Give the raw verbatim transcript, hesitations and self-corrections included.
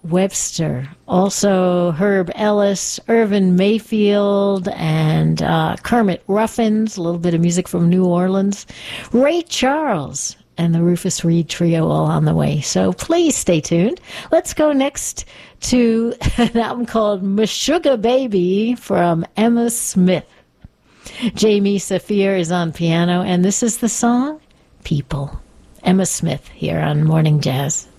Webster, also Herb Ellis, Irvin Mayfield, and uh, Kermit Ruffins, a little bit of music from New Orleans, Ray Charles, and the Rufus Reid Trio all on the way. So please stay tuned. Let's go next to an album called Meshuggah Baby from Emma Smith. Jamie Saphir is on piano, and this is the song, People. Emma Smith here on Morning Jazz.